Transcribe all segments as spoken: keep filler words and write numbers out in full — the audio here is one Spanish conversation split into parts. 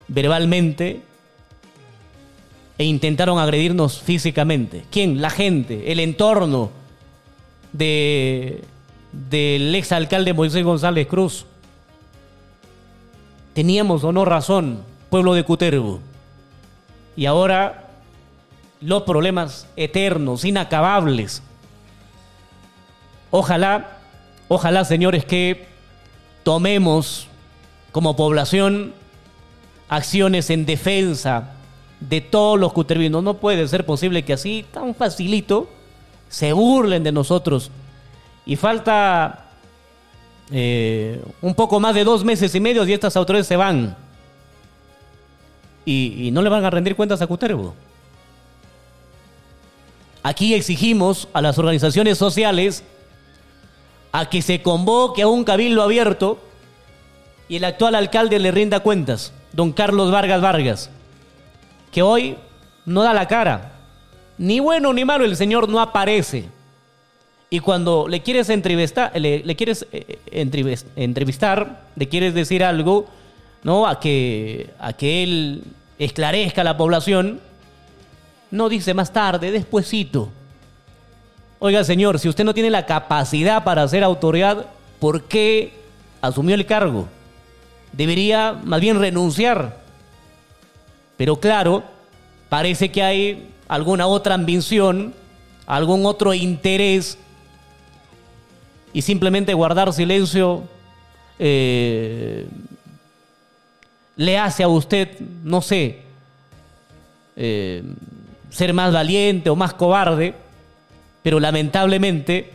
verbalmente e intentaron agredirnos físicamente. ¿Quién? La gente, el entorno de, del exalcalde Moisés González Cruz. ¿Teníamos o no razón, pueblo de Cutervo? Y ahora los problemas eternos, inacabables. Ojalá, ojalá, señores, que tomemos como población acciones en defensa de todos los cutervinos. No puede ser posible que así, tan facilito, se burlen de nosotros. Y falta eh, un poco más de dos meses y medio y estas autoridades se van. Y, y no le van a rendir cuentas a Cutervo. Aquí exigimos a las organizaciones sociales a que se convoque a un cabildo abierto y el actual alcalde le rinda cuentas, don Carlos Vargas Vargas, que hoy no da la cara. Ni bueno ni malo, el señor no aparece. Y cuando le quieres entrevistar, le, le quieres eh, entrevistar, le quieres decir algo, ¿no? A que, a que él esclarezca a la población, no dice más tarde, despuesito. Oiga, señor, si usted no tiene la capacidad para ser autoridad, ¿por qué asumió el cargo? Debería más bien renunciar. Pero claro, parece que hay alguna otra ambición, algún otro interés, y simplemente guardar silencio eh, le hace a usted, no sé, eh, ser más valiente o más cobarde. Pero lamentablemente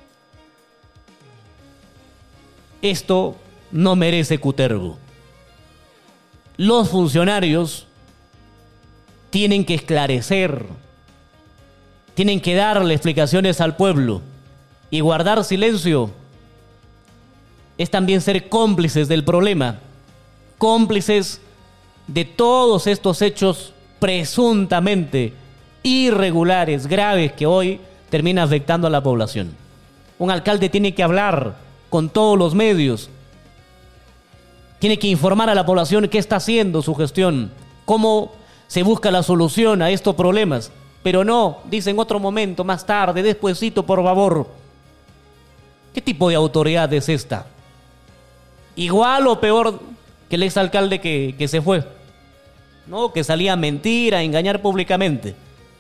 esto no merece Cutervo. Los funcionarios tienen que esclarecer, tienen que darle explicaciones al pueblo, y guardar silencio es también ser cómplices del problema, cómplices de todos estos hechos presuntamente irregulares, graves, que hoy termina afectando a la población. Un alcalde tiene que hablar con todos los medios, tiene que informar a la población qué está haciendo su gestión, cómo se busca la solución a estos problemas, pero no, dice en otro momento, más tarde, despuesito, por favor. ¿Qué tipo de autoridad es esta? Igual o peor que el exalcalde que, que se fue, ¿no? Que salía a mentir, a engañar públicamente.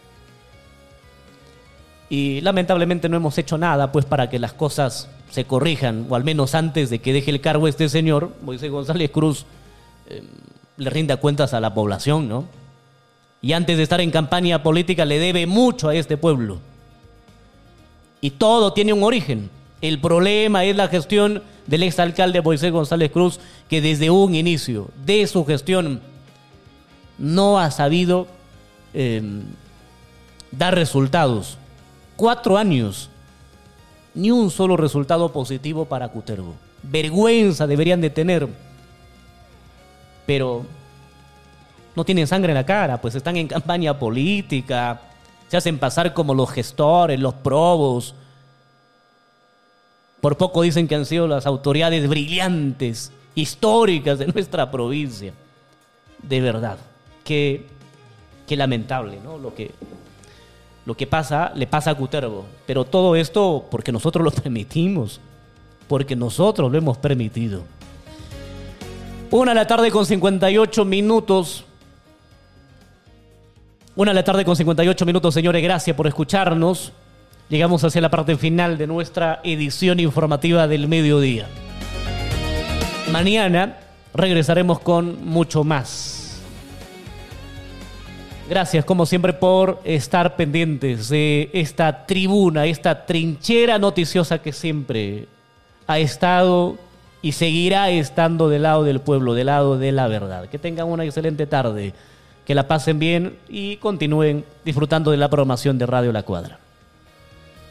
Y lamentablemente no hemos hecho nada pues para que las cosas se corrijan, o al menos antes de que deje el cargo este señor, Moisés González Cruz, eh, le rinda cuentas a la población, ¿no? Y antes de estar en campaña política le debe mucho a este pueblo. Y todo tiene un origen. El problema es la gestión del exalcalde Moisés González Cruz, que desde un inicio de su gestión no ha sabido eh, dar resultados. Cuatro años, ni un solo resultado positivo para Cutervo. Vergüenza deberían de tener, pero no tienen sangre en la cara, pues están en campaña política, se hacen pasar como los gestores, los probos. Por poco dicen que han sido las autoridades brillantes, históricas de nuestra provincia. De verdad, qué, qué lamentable, ¿no? Lo que... Lo que pasa, le pasa a Cutervo. Pero todo esto porque nosotros lo permitimos. Porque nosotros lo hemos permitido. Una de la tarde con cincuenta y ocho minutos. Una de la tarde con cincuenta y ocho minutos, señores. Gracias por escucharnos. Llegamos hacia la parte final de nuestra edición informativa del mediodía. Mañana regresaremos con mucho más. Gracias, como siempre, por estar pendientes de esta tribuna, esta trinchera noticiosa que siempre ha estado y seguirá estando del lado del pueblo, del lado de la verdad. Que tengan una excelente tarde, que la pasen bien y continúen disfrutando de la programación de Radio La Cuadra.